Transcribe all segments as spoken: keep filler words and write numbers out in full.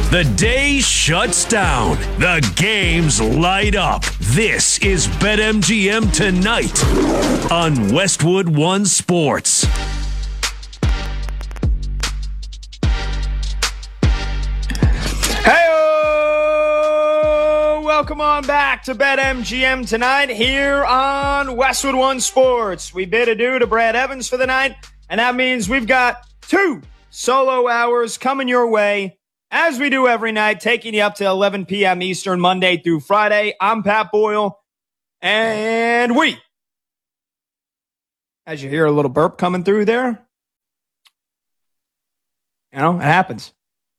The day shuts down. The games light up. This is BetMGM Tonight on Westwood One Sports. Hey-o! Welcome on back to BetMGM Tonight here on Westwood One Sports. We bid adieu to Brad Evans for the night, and that means we've got two solo hours coming your way as we do every night, taking you up to eleven p.m. Eastern, Monday through Friday. I'm Pat Boyle, and we, as you hear a little burp coming through there, you know, it happens.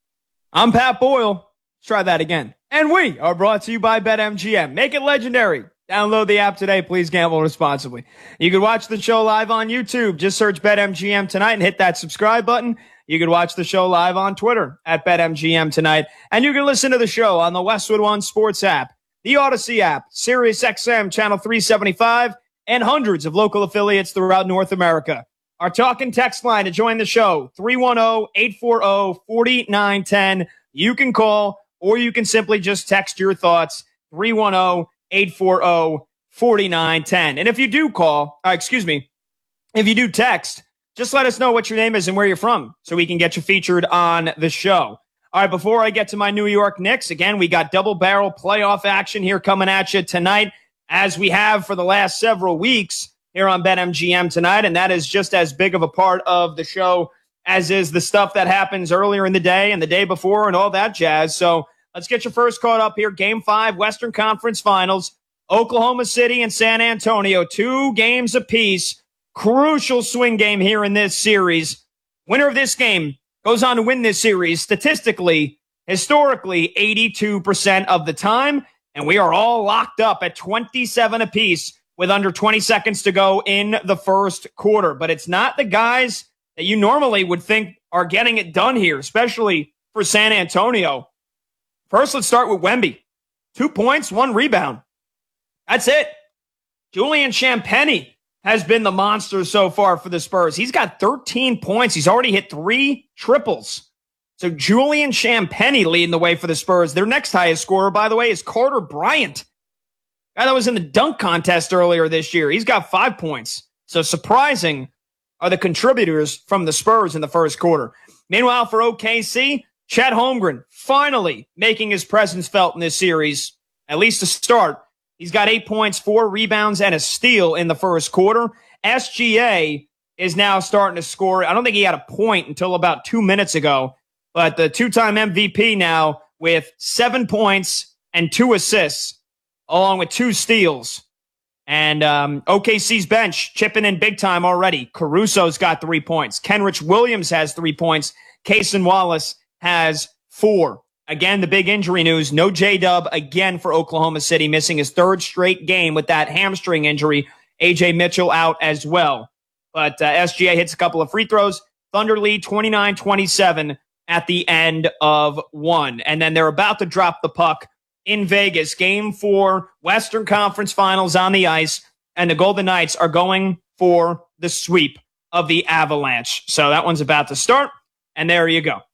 I'm Pat Boyle. Let's try that again. And we are brought to you by BetMGM. Make it legendary. Download the app today. Please gamble responsibly. You can watch the show live on YouTube. Just search BetMGM Tonight and hit that subscribe button. You can watch the show live on Twitter at BetMGM Tonight. And you can listen to the show on the Westwood One Sports app, the Odyssey app, Sirius X M Channel three seventy-five, and hundreds of local affiliates throughout North America. Our talk and text line to join the show, three one zero, eight four zero, four nine one zero. You can call, or you can simply just text your thoughts, three one zero, eight four zero, four nine one zero. And if you do call, uh, excuse me, if you do text, just let us know what your name is and where you're from so we can get you featured on the show. All right, before I get to my New York Knicks, again, we got double barrel playoff action here coming at you tonight, as we have for the last several weeks here on BetMGM Tonight, and that is just as big of a part of the show as is the stuff that happens earlier in the day and the day before and all that jazz. So let's get you first caught up here. Game five, Western Conference Finals, Oklahoma City and San Antonio, two games apiece. Crucial swing game here in this series. Winner of this game goes on to win this series statistically, historically, eighty-two percent of the time. And we are all locked up at twenty-seven apiece with under twenty seconds to go in the first quarter. But it's not the guys that you normally would think are getting it done here, especially for San Antonio. First, let's start with Wemby. Two points, one rebound. That's it. Julian Champagnie has been the monster so far for the Spurs. He's got thirteen points. He's already hit three triples. So Julian Champagnie leading the way for the Spurs. Their next highest scorer, by the way, is Carter Bryant. Guy that was in the dunk contest earlier this year. He's got five points. So surprising are the contributors from the Spurs in the first quarter. Meanwhile, for O K C, Chet Holmgren finally making his presence felt in this series, at least to start. He's got eight points, four rebounds, and a steal in the first quarter. S G A is now starting to score. I don't think he had a point until about two minutes ago, but the two-time M V P now with seven points and two assists, along with two steals. And um, O K C's bench chipping in big time already. Caruso's got three points. Kenrich Williams has three points. Cason Wallace has four. Again, the big injury news, no J-Dub again for Oklahoma City, missing his third straight game with that hamstring injury. A J Mitchell out as well. But uh, S G A hits a couple of free throws. Thunder lead twenty-nine twenty-seven at the end of one. And then they're about to drop the puck in Vegas. Game four, Western Conference Finals on the ice. And the Golden Knights are going for the sweep of the Avalanche. So that one's about to start. And there you go.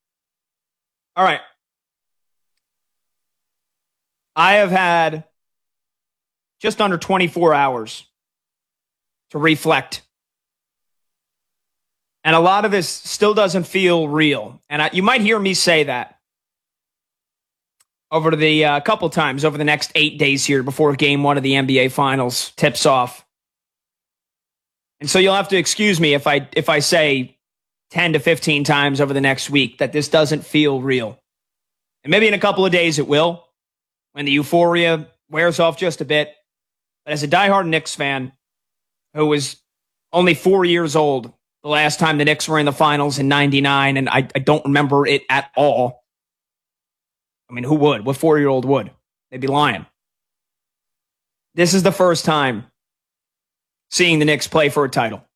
All right. I have had just under twenty-four hours to reflect. And a lot of this still doesn't feel real. And I, you might hear me say that over the uh, couple times over the next eight days here before game one of the N B A Finals tips off. And so you'll have to excuse me if I if I say ten to fifteen times over the next week that this doesn't feel real. And maybe in a couple of days it will, when the euphoria wears off just a bit. But as a diehard Knicks fan who was only four years old the last time the Knicks were in the finals in ninety-nine, and I, I don't remember it at all. I mean, who would? What four-year-old would? They'd be lying. This is the first time seeing the Knicks play for a title.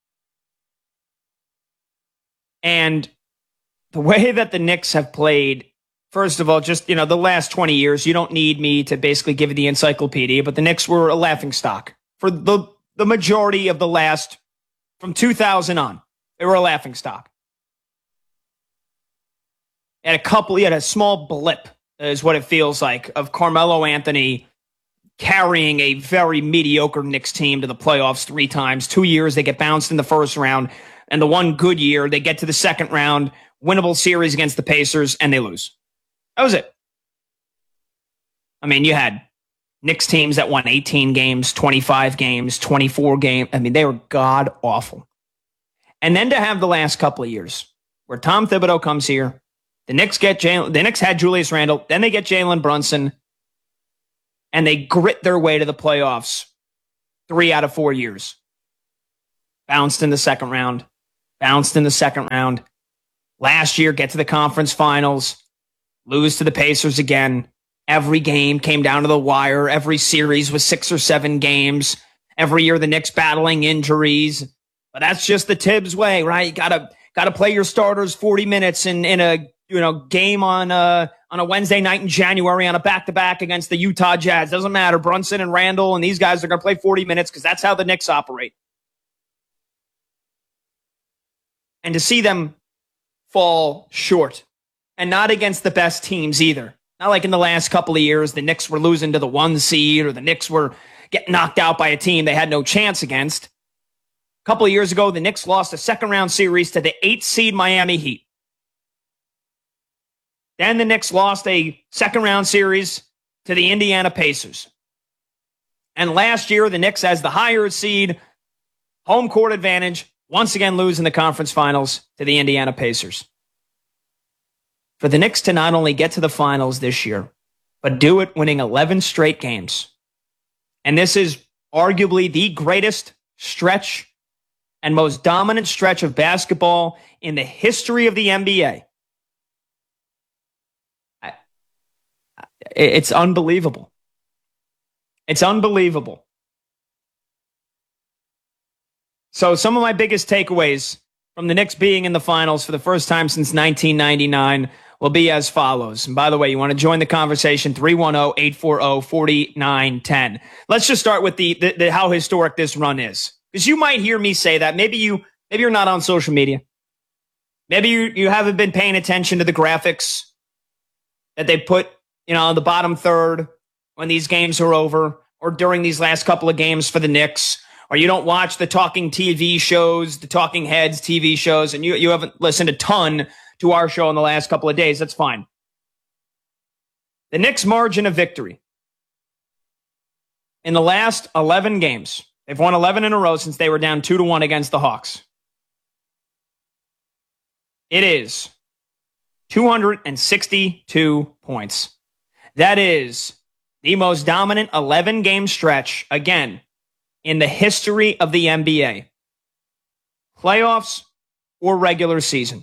And the way that the Knicks have played, first of all, just, you know, the last twenty years, you don't need me to basically give you the encyclopedia, but the Knicks were a laughingstock for the, the majority of the last, from two thousand on. They were a laughingstock. had a couple, he had a small blip, is what it feels like, of Carmelo Anthony carrying a very mediocre Knicks team to the playoffs three times. Two years, they get bounced in the first round. And the one good year, they get to the second round, winnable series against the Pacers, and they lose. That was it. I mean, you had Knicks teams that won eighteen games, twenty-five games, twenty-four games. I mean, they were god-awful. And then to have the last couple of years where Tom Thibodeau comes here, the Knicks get Jalen, the Knicks had Julius Randle, then they get Jalen Brunson, and they grit their way to the playoffs three out of four years. Bounced in the second round, bounced in the second round. Last year, get to the conference finals, lose to the Pacers again. Every game came down to the wire. Every series was six or seven games. Every year, the Knicks battling injuries. But that's just the Tibbs way, right? You gotta gotta play your starters forty minutes in in a you know game on a on a Wednesday night in January on a back to back against the Utah Jazz. Doesn't matter. Brunson and Randall and these guys are gonna play forty minutes because that's how the Knicks operate. And to see them fall short, and not against the best teams either. Not like in the last couple of years, the Knicks were losing to the one seed or the Knicks were getting knocked out by a team they had no chance against. A couple of years ago, the Knicks lost a second round series to the eight seed Miami Heat. Then the Knicks lost a second round series to the Indiana Pacers. And last year, the Knicks, as the higher seed, home court advantage, once again lose in the conference finals to the Indiana Pacers. For the Knicks to not only get to the finals this year, but do it winning eleven straight games. And this is arguably the greatest stretch and most dominant stretch of basketball in the history of the N B A. It's unbelievable. It's unbelievable. So some of my biggest takeaways from the Knicks being in the finals for the first time since nineteen ninety-nine will be as follows. And by the way, you want to join the conversation, three one zero, eight four zero, four nine one zero. Let's just start with the, the, the how historic this run is. Because you might hear me say that. Maybe, you, maybe you're not on social media. Maybe you, you haven't been paying attention to the graphics that they put, you know, on the bottom third when these games are over or during these last couple of games for the Knicks. Or you don't watch the talking T V shows, the talking heads T V shows, and you, you haven't listened a ton to our show in the last couple of days. That's fine. The Knicks' margin of victory in the last eleven games, they've won eleven in a row since they were down two to one against the Hawks. It is two hundred sixty-two points. That is the most dominant eleven-game stretch, again, in the history of the N B A. Playoffs or regular season.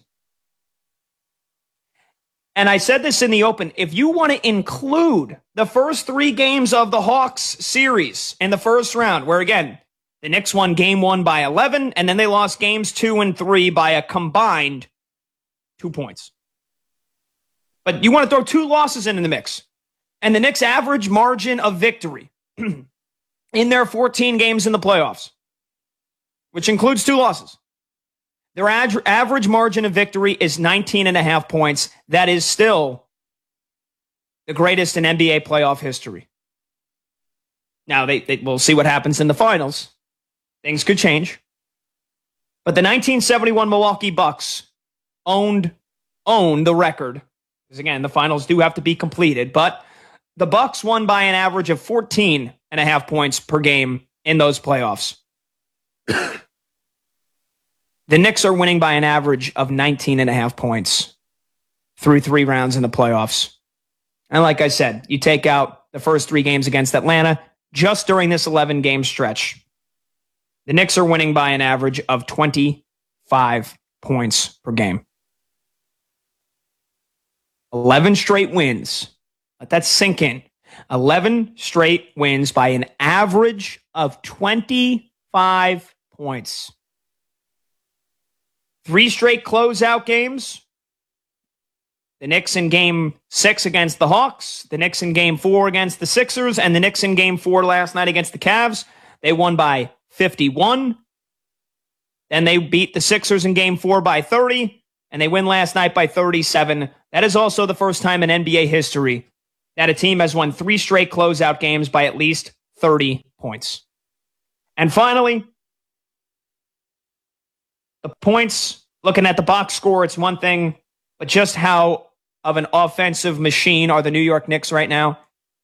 And I said this in the open, if you want to include the first three games of the Hawks series in the first round, where again, the Knicks won game one by eleven, and then they lost games two and three by a combined two points. But you want to throw two losses in, in the mix. And the Knicks' average margin of victory in their fourteen games in the playoffs, which includes two losses. Their ad- average margin of victory is nineteen and a half points. That is still the greatest in N B A playoff history. Now, they, they we'll see what happens in the finals. Things could change. But the nineteen seventy-one Milwaukee Bucks owned, owned the record. Because again, the finals do have to be completed. But the Bucks won by an average of fourteen and a half points per game in those playoffs. The Knicks are winning by an average of nineteen and a half points through three rounds in the playoffs. And like I said, you take out the first three games against Atlanta, just during this eleven-game stretch, the Knicks are winning by an average of twenty-five points per game. eleven straight wins. Let that sink in. eleven straight wins by an average of twenty-five points. Three straight closeout games. The Knicks in game six against the Hawks, the Knicks in game four against the Sixers, and the Knicks in game four last night against the Cavs. They won by fifty-one. Then they beat the Sixers in game four by thirty, and they win last night by thirty-seven. That is also the first time in N B A history that a team has won three straight closeout games by at least thirty points. And finally, the points, looking at the box score, it's one thing, but just how of an offensive machine are the New York Knicks right now?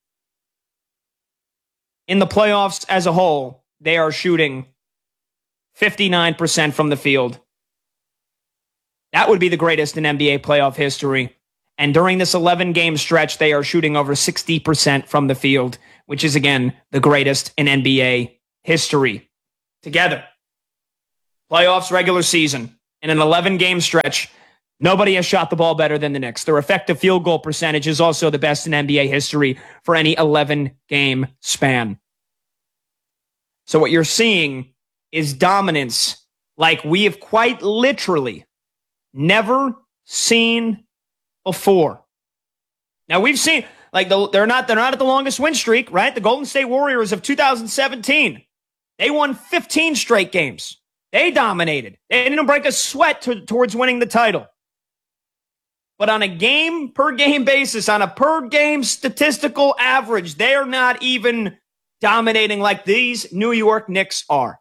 In the playoffs as a whole, they are shooting fifty-nine percent from the field. That would be the greatest in N B A playoff history. And during this eleven-game stretch, they are shooting over sixty percent from the field, which is, again, the greatest in N B A history. Together, playoffs, regular season, in an eleven-game stretch, nobody has shot the ball better than the Knicks. Their effective field goal percentage is also the best in N B A history for any eleven-game span. So what you're seeing is dominance like we have quite literally never seen before. Now we've seen, like, the, they're not they're not at the longest win streak, right? The Golden State Warriors of two thousand seventeen, they won fifteen straight games. They dominated. They didn't break a sweat to, towards winning the title. But on a game per game basis, on a per game statistical average, they are not even dominating like these New York Knicks are.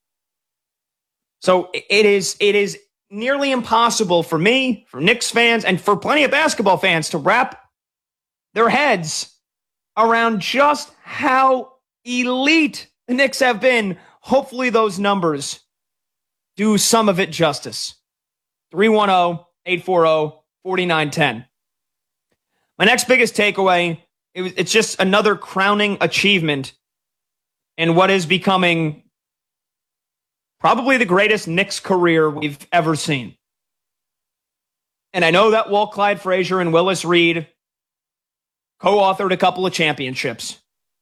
So it is it is nearly impossible for me, for Knicks fans, and for plenty of basketball fans to wrap their heads around just how elite the Knicks have been. Hopefully those numbers do some of it justice. three one zero, eight four zero, four nine one zero. My next biggest takeaway, it was, it's just another crowning achievement in what is becoming probably the greatest Knicks career we've ever seen. And I know that Walt Clyde Frazier and Willis Reed co-authored a couple of championships.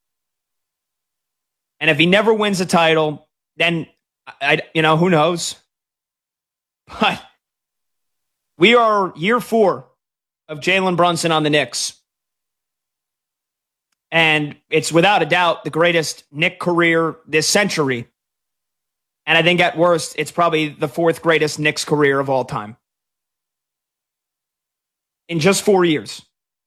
And if he never wins a title, then, I, you know, who knows? But we are year four of Jalen Brunson on the Knicks. And it's without a doubt the greatest Knick career this century. And I think at worst, it's probably the fourth greatest Knicks career of all time. In just four years.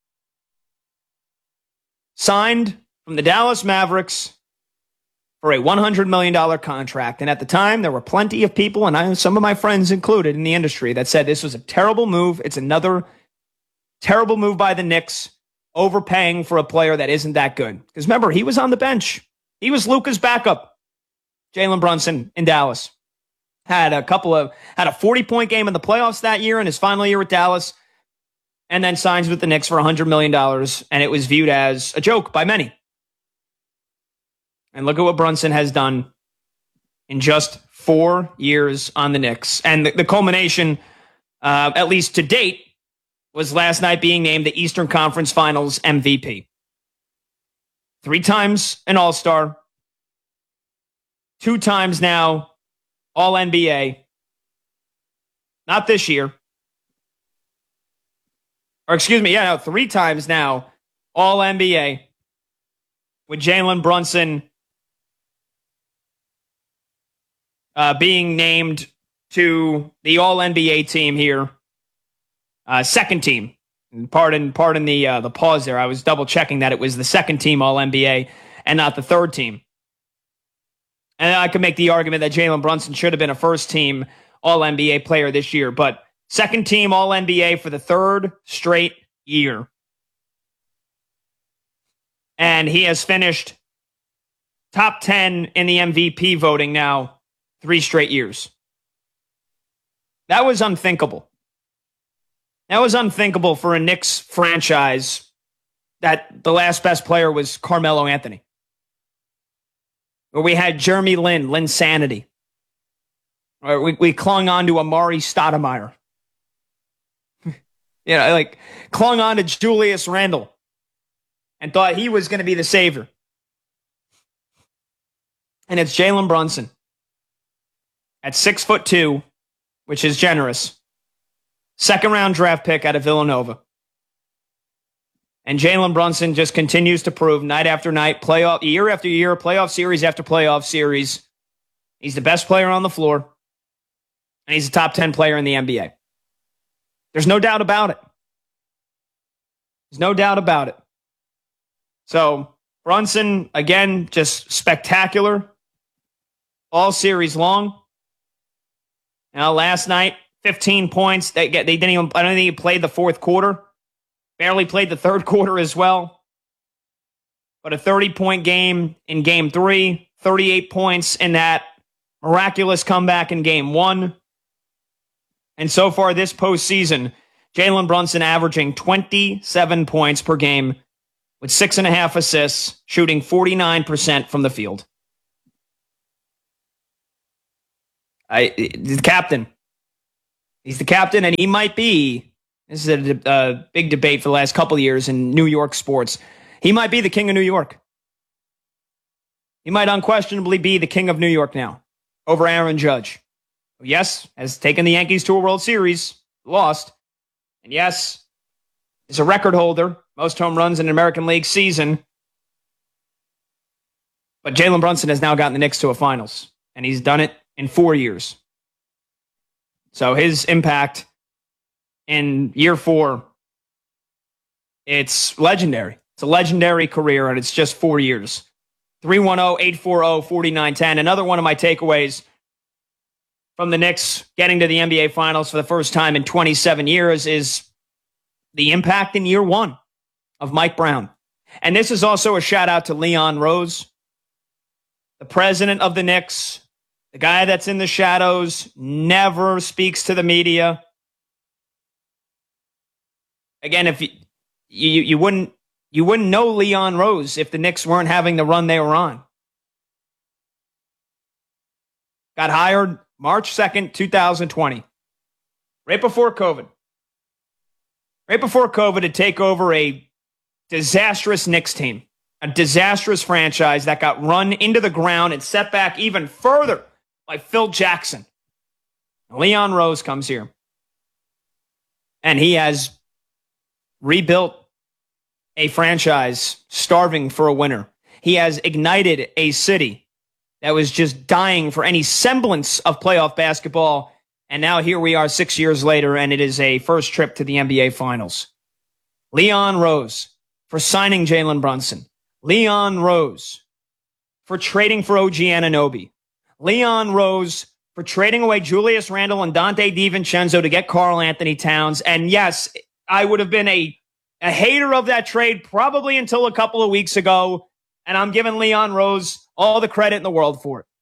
Signed from the Dallas Mavericks for a one hundred million dollars contract. And at the time, there were plenty of people, and I, some of my friends included in the industry, that said this was a terrible move. It's another terrible move by the Knicks, overpaying for a player that isn't that good. Because remember, he was on the bench. He was Luka's backup. Jalen Brunson in Dallas. Had a couple of, had a forty-point game in the playoffs that year in his final year with Dallas, and then signs with the Knicks for one hundred million dollars, and it was viewed as a joke by many. And look at what Brunson has done in just four years on the Knicks. And the, the culmination, uh, at least to date, was last night being named the Eastern Conference Finals M V P. Three times an All-Star. Two times now All N B A. Not this year. Or excuse me, yeah, no, three times now All N B A. With Jalen Brunson uh, being named to the All N B A team here. Uh, second team. Pardon, pardon the uh, the pause there. I was double checking that it was the second team All N B A and not the third team. And I could make the argument that Jalen Brunson should have been a first team All N B A player this year, but second team All N B A for the third straight year. And he has finished top ten in the M V P voting now three straight years. That was unthinkable. That was unthinkable for a Knicks franchise that the last best player was Carmelo Anthony. Where we had Jeremy Lin, Lin Sanity. Or we, we clung on to Amari Stoudemire. you know, like clung on to Julius Randle and thought he was going to be the savior. And it's Jalen Brunson at six foot two, which is generous. Second round draft pick out of Villanova. And Jalen Brunson just continues to prove night after night, playoff, year after year, playoff series after playoff series. He's the best player on the floor. And he's a top ten player in the N B A. There's no doubt about it. There's no doubt about it. So, Brunson, again, just spectacular all series long. Now, last night, fifteen points. They, they didn't even, I don't think he played the fourth quarter. Barely played the third quarter as well. But a thirty-point game in game three, thirty-eight points in that miraculous comeback in game one. And so far this postseason, Jalen Brunson averaging twenty-seven points per game with six and a half assists, shooting forty-nine percent from the field. I, the captain. He's the captain, and he might be, this is a, a big debate for the last couple of years in New York sports, he might be the king of New York. He might unquestionably be the king of New York now, over Aaron Judge. Yes, has taken the Yankees to a World Series, lost. And yes, is a record holder, most home runs in an American League season. But Jalen Brunson has now gotten the Knicks to a finals, and he's done it in four years. So his impact in year four, it's legendary. It's a legendary career, and it's just four years. three one zero, eight four zero, four nine one zero. Another one of my takeaways from the Knicks getting to the N B A Finals for the first time in twenty-seven years is the impact in year one of Mike Brown. And this is also a shout out to Leon Rose, the president of the Knicks, the guy that's in the shadows, never speaks to the media. Again, if you, you, you wouldn't you wouldn't know Leon Rose if the Knicks weren't having the run they were on. Got hired March second, twenty twenty, right before COVID. Right before COVID to take over a disastrous Knicks team, a disastrous franchise that got run into the ground and set back even further by Phil Jackson. Leon Rose comes here, and he has rebuilt a franchise starving for a winner. He has ignited a city that was just dying for any semblance of playoff basketball. And now here we are six years later, and it is a first trip to the N B A Finals. Leon Rose for signing Jalen Brunson. Leon Rose for trading for O G Anunoby. Leon Rose for trading away Julius Randle and Dante DiVincenzo to get Karl Anthony Towns. And yes, I would have been a, a hater of that trade probably until a couple of weeks ago. And I'm giving Leon Rose all the credit in the world for it.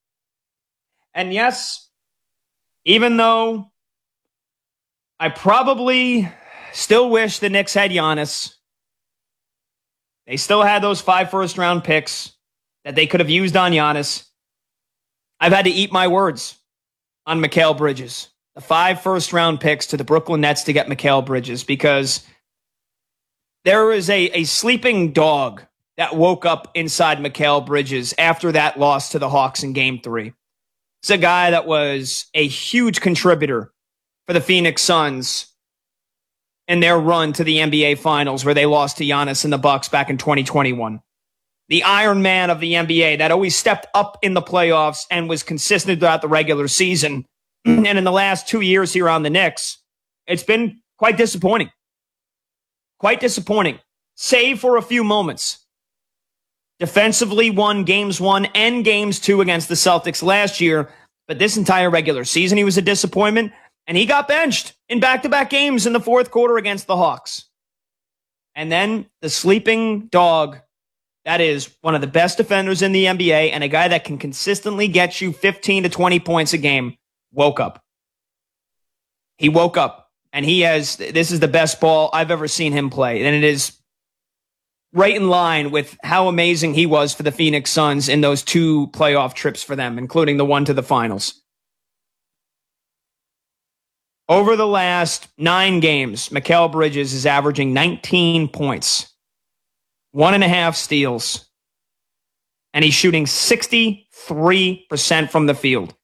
And yes, even though I probably still wish the Knicks had Giannis, they still had those five first-round picks that they could have used on Giannis. I've had to eat my words on Mikal Bridges. The five first-round picks to the Brooklyn Nets to get Mikal Bridges, because there was a, a sleeping dog that woke up inside Mikal Bridges after that loss to the Hawks in Game three. It's a guy that was a huge contributor for the Phoenix Suns in their run to the N B A Finals, where they lost to Giannis and the Bucks back in twenty twenty-one. The Iron Man of the N B A that always stepped up in the playoffs and was consistent throughout the regular season. And in the last two years here on the Knicks, it's been quite disappointing. Quite disappointing, save for a few moments. Defensively won games one and games two against the Celtics last year, but this entire regular season he was a disappointment, and he got benched in back-to-back games in the fourth quarter against the Hawks. And then the sleeping dog, that is one of the best defenders in the N B A and a guy that can consistently get you fifteen to twenty points a game, woke up. He woke up, and he has, this is the best ball I've ever seen him play, and it is right in line with how amazing he was for the Phoenix Suns in those two playoff trips for them, including the one to the finals. Over the last nine games, Mikal Bridges is averaging nineteen points, one and a half steals, and he's shooting sixty-three percent from the field.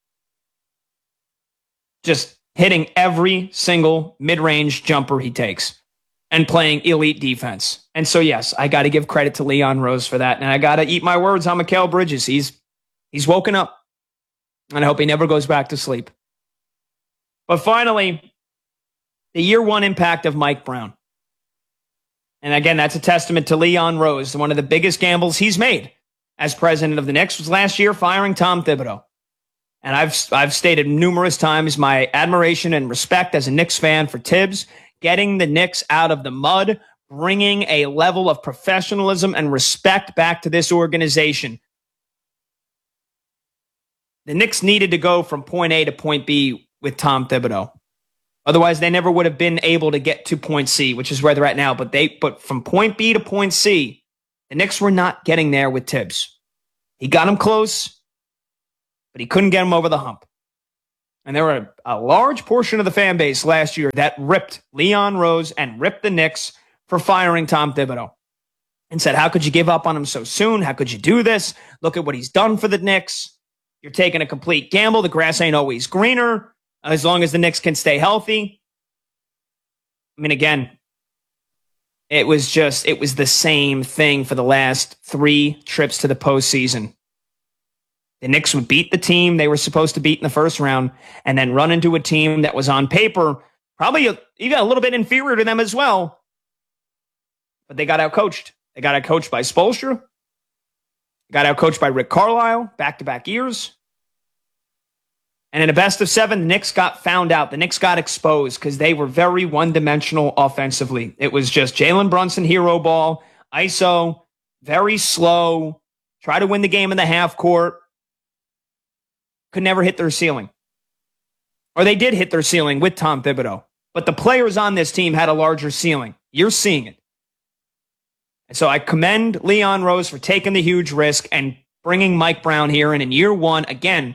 Just hitting every single mid-range jumper he takes and playing elite defense. And so, yes, I got to give credit to Leon Rose for that. And I got to eat my words on Mikal Bridges. He's, he's woken up, and I hope he never goes back to sleep. But finally, the year one impact of Mike Brown. And again, that's a testament to Leon Rose. One of the biggest gambles he's made as president of the Knicks was last year firing Tom Thibodeau. And I've I've stated numerous times my admiration and respect as a Knicks fan for Tibbs, getting the Knicks out of the mud, bringing a level of professionalism and respect back to this organization. The Knicks needed to go from point A to point B with Tom Thibodeau. Otherwise, they never would have been able to get to point C, which is where they're at now. But they, but from point B to point C, the Knicks were not getting there with Tibbs. He got them close, but he couldn't get them over the hump. And there were a, a large portion of the fan base last year that ripped Leon Rose and ripped the Knicks for firing Tom Thibodeau and said, how could you give up on him so soon? How could you do this? Look at what he's done for the Knicks. You're taking a complete gamble. The grass ain't always greener. As long as the Knicks can stay healthy. I mean, again, it was just, it was the same thing for the last three trips to the postseason. The Knicks would beat the team they were supposed to beat in the first round and then run into a team that was on paper probably even a little bit inferior to them as well. But they got outcoached. They got outcoached by Spoelstra. Got outcoached by Rick Carlisle, back-to-back years. And in a best of seven, the Knicks got found out. The Knicks got exposed because they were very one-dimensional offensively. It was just Jalen Brunson hero ball, I S O, very slow, try to win the game in the half court. Could never hit their ceiling. Or they did hit their ceiling with Tom Thibodeau. But the players on this team had a larger ceiling. You're seeing it. And so I commend Leon Rose for taking the huge risk and bringing Mike Brown here. And in year one, again,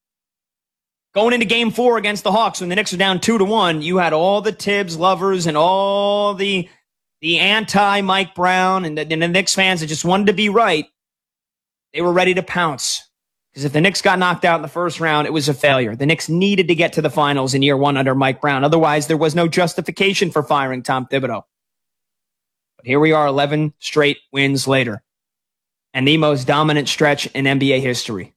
going into game four against the Hawks when the Knicks were down two to one, you had all the Tibbs lovers and all the the anti-Mike Brown and the, and the Knicks fans that just wanted to be right. They were ready to pounce. Because if the Knicks got knocked out in the first round, it was a failure. The Knicks needed to get to the finals in year one under Mike Brown. Otherwise, there was no justification for firing Tom Thibodeau. But here we are eleven straight wins later. And the most dominant stretch in N B A history.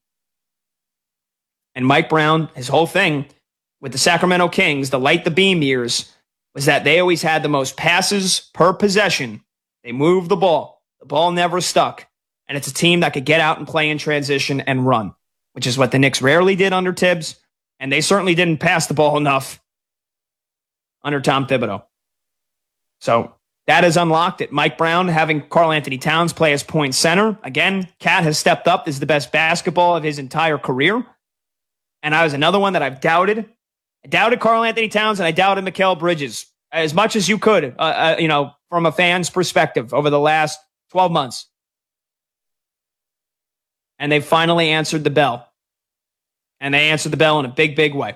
And Mike Brown, his whole thing with the Sacramento Kings, the light the beam years, was that they always had the most passes per possession. They moved the ball. The ball never stuck. And it's a team that could get out and play in transition and run, which is what the Knicks rarely did under Tibbs. And they certainly didn't pass the ball enough under Tom Thibodeau. So that is unlocked at Mike Brown having Karl Anthony Towns play as point center. Again, Cat has stepped up. This is the best basketball of his entire career. And I was another one that I've doubted. I doubted Karl Anthony Towns and I doubted Mikal Bridges as much as you could, uh, uh, you know, from a fan's perspective over the last twelve months. And they finally answered the bell. And they answered the bell in a big, big way.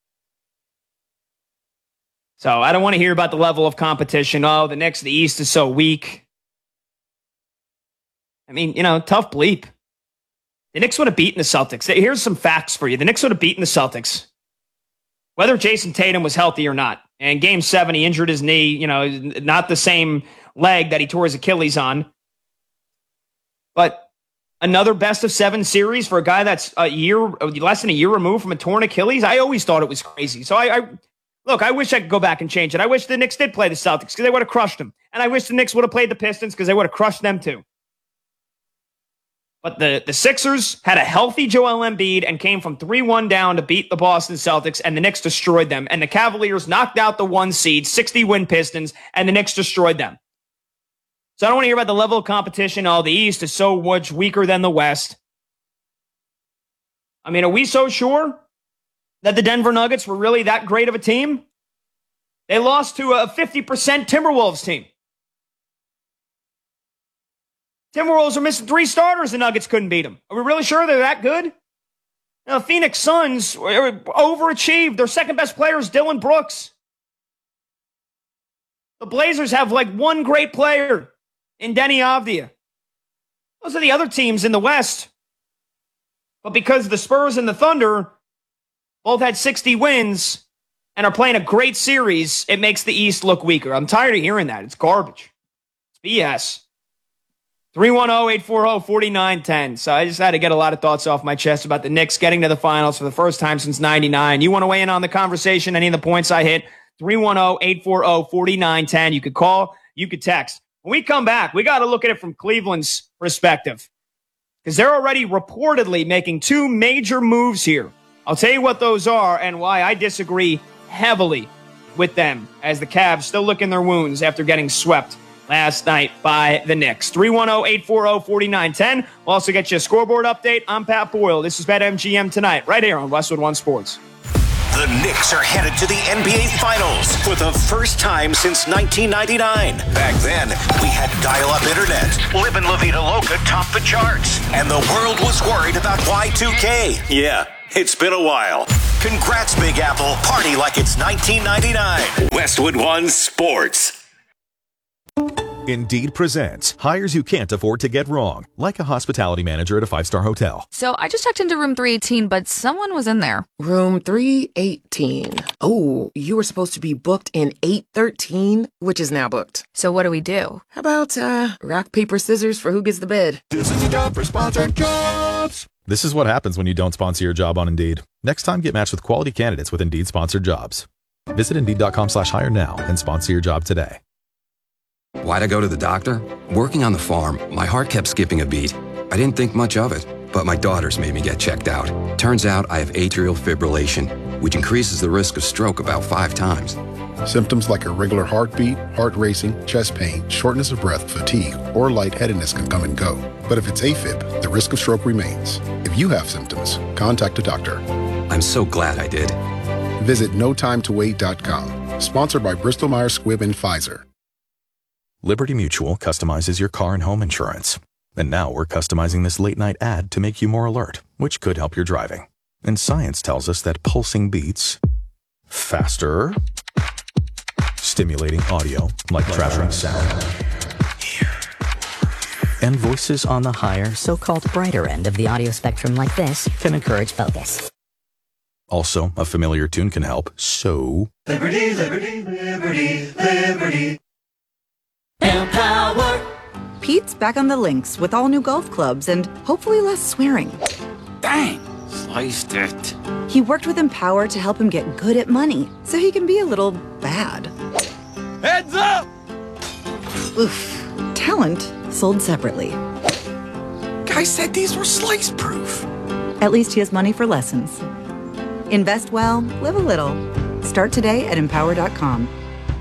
So I don't want to hear about the level of competition. Oh, the Knicks, the East is so weak. I mean, you know, tough bleep. The Knicks would have beaten the Celtics. Here's some facts for you. The Knicks would have beaten the Celtics. Whether Jason Tatum was healthy or not. And game seven, he injured his knee, you know, not the same leg that he tore his Achilles on. But another best of seven series for a guy that's a year, less than a year removed from a torn Achilles. I always thought it was crazy. So I, I look, I wish I could go back and change it. I wish the Knicks did play the Celtics because they would have crushed them. And I wish the Knicks would have played the Pistons because they would have crushed them too. But the, the Sixers had a healthy Joel Embiid and came from three one down to beat the Boston Celtics, and the Knicks destroyed them. And the Cavaliers knocked out the one seed, sixty-win Pistons, and the Knicks destroyed them. So I don't want to hear about the level of competition. Oh, the East is so much weaker than the West. I mean, are we so sure that the Denver Nuggets were really that great of a team? They lost to a fifty percent Timberwolves team. Timberwolves are missing three starters. The Nuggets couldn't beat them. Are we really sure they're that good? Now, Phoenix Suns overachieved. Their second best player is Dylan Brooks. The Blazers have like one great player in Denny Avdia. Those are the other teams in the West. But because the Spurs and the Thunder both had sixty wins and are playing a great series, it makes the East look weaker. I'm tired of hearing that. It's garbage. It's B S. three one zero, eight four zero, four nine one zero. So I just had to get a lot of thoughts off my chest about the Knicks getting to the finals for the first time since ninety-nine. You want to weigh in on the conversation, any of the points I hit? three one zero, eight four zero, four nine one zero. You could call, you could text. When we come back, we got to look at it from Cleveland's perspective because they're already reportedly making two major moves here. I'll tell you what those are and why I disagree heavily with them as the Cavs still licking their wounds after getting swept last night by the Knicks. three one zero, eight four zero, four nine one zero. We'll also get you a scoreboard update. I'm Pat Boyle. This is BetMGM Tonight, right here on Westwood One Sports. The Knicks are headed to the N B A Finals for the first time since nineteen ninety-nine. Back then, we had dial-up internet. Livin' La Vida Loca topped the charts. And the world was worried about Y two K. Yeah, it's been a while. Congrats, Big Apple. Party like it's nineteen ninety-nine. Westwood One Sports. Indeed presents hires you can't afford to get wrong, like a hospitality manager at a five-star hotel. So I just checked into room three eighteen, but someone was in there. Room three eighteen. Oh, you were supposed to be booked in eight thirteen, which is now booked. So what do we do? How about, uh, rock, paper, scissors for who gets the bed? This is a job for sponsored jobs. This is what happens when you don't sponsor your job on Indeed. Next time, get matched with quality candidates with Indeed-sponsored jobs. Visit Indeed.com slash hire now and sponsor your job today. Why'd I go to the doctor? Working on the farm, my heart kept skipping a beat. I didn't think much of it, but my daughters made me get checked out. Turns out I have atrial fibrillation, which increases the risk of stroke about five times. Symptoms like irregular heartbeat, heart racing, chest pain, shortness of breath, fatigue, or lightheadedness can come and go. But if it's AFib, the risk of stroke remains. If you have symptoms, contact a doctor. I'm so glad I did. Visit no time to wait dot com. Sponsored by Bristol Myers Squibb and Pfizer. Liberty Mutual customizes your car and home insurance. And now we're customizing this late-night ad to make you more alert, which could help your driving. And science tells us that pulsing beats faster, stimulating audio like traveling sound, and voices on the higher, so-called brighter end of the audio spectrum like this can encourage focus. Also, a familiar tune can help, so... Liberty, liberty, liberty, liberty. Empower. Pete's back on the links with all new golf clubs and hopefully less swearing. Dang, sliced it. He worked with Empower to help him get good at money so he can be a little bad. Heads up! Oof. Talent sold separately. Guy said these were slice proof. At least he has money for lessons. Invest well, live a little. Start today at empower dot com.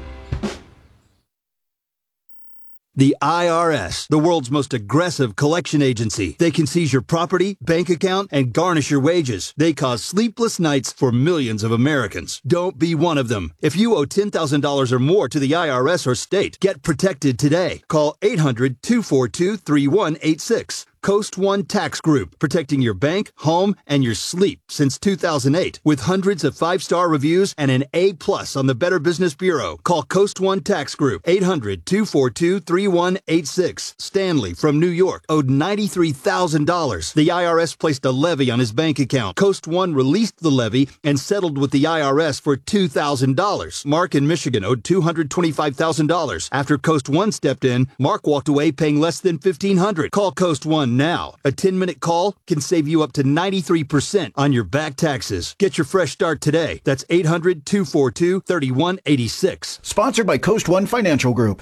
The I R S, the world's most aggressive collection agency. They can seize your property, bank account, and garnish your wages. They cause sleepless nights for millions of Americans. Don't be one of them. If you owe ten thousand dollars or more to the I R S or state, get protected today. Call eight hundred, two four two, three one eight six. Coast One Tax Group, protecting your bank, home, and your sleep since two thousand eight. With hundreds of five-star reviews and an A plus on the Better Business Bureau. Call Coast One Tax Group, eight hundred, two four two, three one eight six. Stanley from New York owed ninety-three thousand dollars. The I R S placed a levy on his bank account. Coast One released the levy and settled with the I R S for two thousand dollars. Mark in Michigan owed two hundred twenty-five thousand dollars. After Coast One stepped in, Mark walked away paying less than fifteen hundred dollars. Call Coast One now. A ten-minute call can save you up to ninety-three percent on your back taxes. Get your fresh start today. That's eight hundred, two four two, three one eight six. Sponsored by Coast One Financial Group.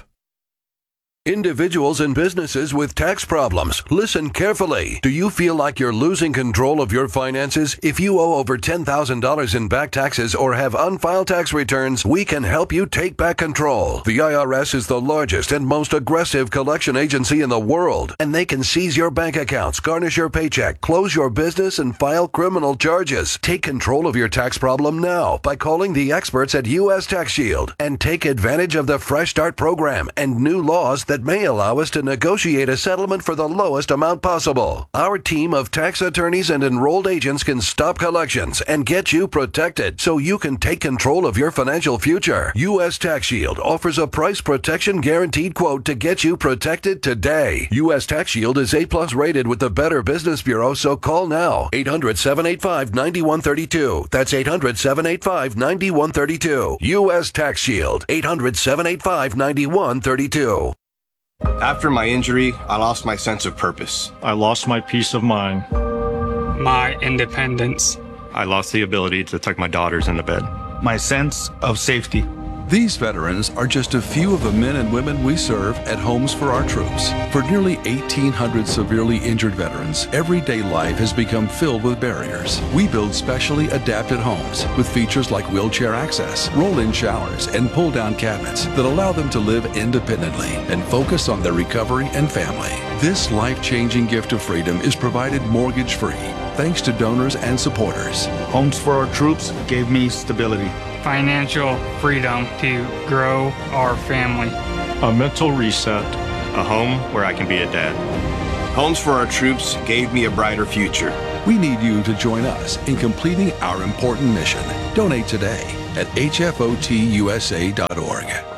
Individuals and businesses with tax problems, listen carefully. Do you feel like you're losing control of your finances? If you owe over ten thousand dollars in back taxes or have unfiled tax returns, we can help you take back control. The I R S is the largest and most aggressive collection agency in the world, and they can seize your bank accounts, garnish your paycheck, close your business, and file criminal charges. Take control of your tax problem now by calling the experts at U S Tax Shield and take advantage of the Fresh Start program and new laws that that may allow us to negotiate a settlement for the lowest amount possible. Our team of tax attorneys and enrolled agents can stop collections and get you protected so you can take control of your financial future. U S Tax Shield offers a price protection guaranteed quote to get you protected today. U S Tax Shield is A plus rated with the Better Business Bureau, so call now. eight hundred, seven eight five, nine one three two. That's eight hundred, seven eight five, nine one three two. U S Tax Shield. eight hundred, seven eight five, nine one three two. After my injury, I lost my sense of purpose. I lost my peace of mind. My independence. I lost the ability to tuck my daughters into bed. My sense of safety. These veterans are just a few of the men and women we serve at Homes for Our Troops. For nearly eighteen hundred severely injured veterans, everyday life has become filled with barriers. We build specially adapted homes with features like wheelchair access, roll-in showers, and pull-down cabinets that allow them to live independently and focus on their recovery and family. This life-changing gift of freedom is provided mortgage-free, thanks to donors and supporters. Homes for Our Troops gave me stability, financial freedom to grow our family, a mental reset, a home where I can be a dad. Homes for Our Troops gave me a brighter future. We need you to join us in completing our important mission. Donate today at H F O T U S A dot org.